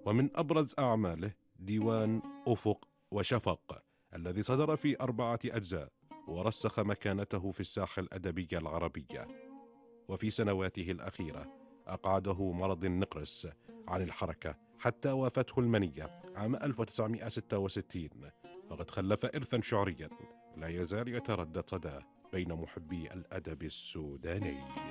ومن أبرز أعماله ديوان أفق وشفق الذي صدر في 4 أجزاء، ورسخ مكانته في الساحة الأدبية العربية. وفي سنواته الأخيرة أقعده مرض النقرس عن الحركة حتى وافته المنية عام 1966، فقد خلف إرثا شعريا لا يزال يتردد صداه بين محبي الأدب السوداني.